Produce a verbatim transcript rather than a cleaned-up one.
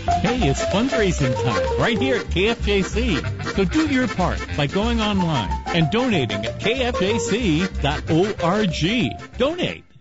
Hey, it's fundraising time right here at K F J C. So do your part by going online and donating at K F J C dot org. Donate.